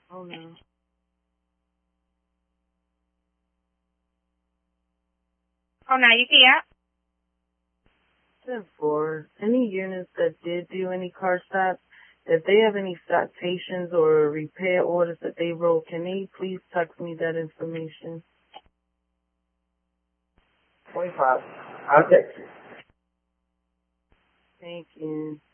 Oh no. Oh, now you can. 10-4. Any units that did do any car stops, if they have any citations or repair orders that they wrote, can they please text me that information? 25. I'll text you. Thank you.